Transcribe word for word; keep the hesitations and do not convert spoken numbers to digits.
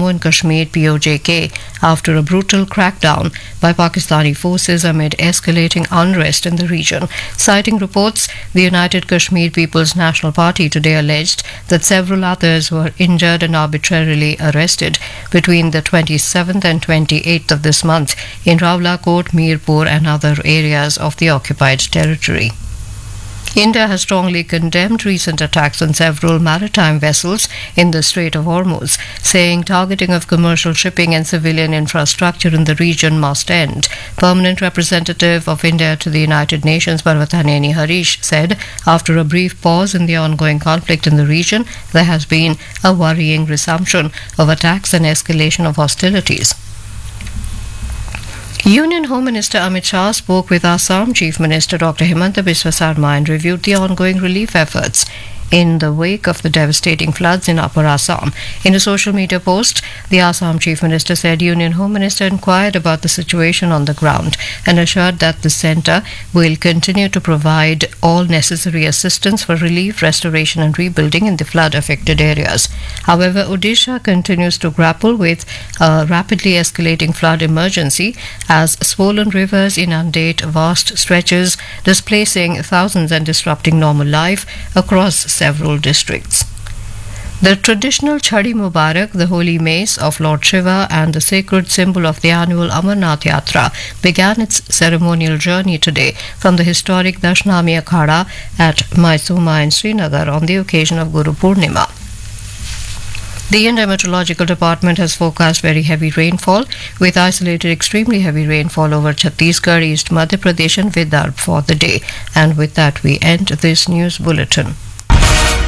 Jammu and Kashmir P O J K after a brutal crackdown by Pakistani forces amid escalating unrest in the region. Citing reports, the United Kashmir People's National Party today alleged that several others were injured and arbitrarily arrested between the twenty-seventh and twenty-eighth of this month in Rawalakot, Mirpur and other areas of the occupied territory. India has strongly condemned recent attacks on several maritime vessels in the Strait of Hormuz, saying targeting of commercial shipping and civilian infrastructure in the region must end. Permanent representative of India to the United Nations, Parvathaneni Harish, said after a brief pause in the ongoing conflict in the region, there has been a worrying resumption of attacks and escalation of hostilities. Union Home Minister Amit Shah spoke with Assam Chief Minister Doctor Himanta Biswa Sarma and reviewed the ongoing relief efforts in the wake of the devastating floods in Upper Assam. In a social media post, the Assam Chief Minister said Union Home Minister inquired about the situation on the ground and assured that the centre will continue to provide all necessary assistance for relief, restoration and rebuilding in the flood-affected areas. However, Odisha continues to grapple with a rapidly escalating flood emergency as swollen rivers inundate vast stretches, displacing thousands and disrupting normal life across several districts. The traditional Chhadi Mubarak, the holy mace of Lord Shiva and the sacred symbol of the annual Amarnath Yatra, began its ceremonial journey today from the historic Dashnami Akhada at Mysuma in Srinagar on the occasion of Guru Purnima. The Indian Meteorological Department has forecast very heavy rainfall with isolated extremely heavy rainfall over Chhattisgarh, East Madhya Pradesh and Vidarbha for the day. And with that we end this news bulletin.